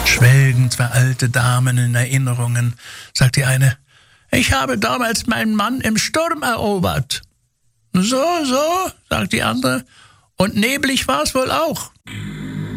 Schwelgen zwei alte Damen in Erinnerungen, sagt die eine. Ich habe damals meinen Mann im Sturm erobert. So, sagt die andere. Und neblig war es wohl auch.